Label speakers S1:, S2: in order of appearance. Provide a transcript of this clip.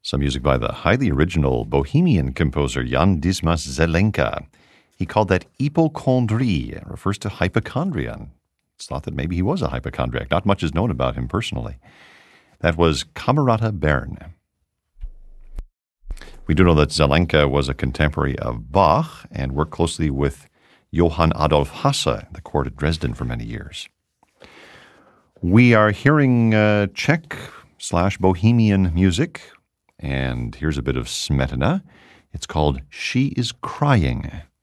S1: Some music by the highly original Bohemian composer Jan Dismas Zelenka. He called that hypochondrie. It refers to hypochondria. It's thought that maybe he was a hypochondriac. Not much is known about him personally. That was Camerata Bern. We do know that Zelenka was a contemporary of Bach and worked closely with Johann Adolf Hasse, the court at Dresden, for many years. We are hearing Czech/Bohemian music, and here's a bit of Smetana. It's called She is Crying.